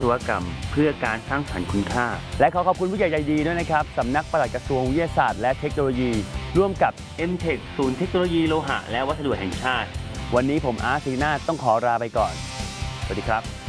ศวกรรมเพื่อการสร้างสรรค์คุณค่าและขอขอบคุณผู้ใหญ่ใจดีด้วยนะครับสำนักปลัดกระทรวงวิทยาศาสตร์และเทคโนโลยีร่วมกับ MTech ศูนย์เทคโนโลยีโลหะและวัสดุแห่งชาติวันนี้ผมอาร์ต ศรีนาถต้องขอลาไปก่อนสวัสดีครับ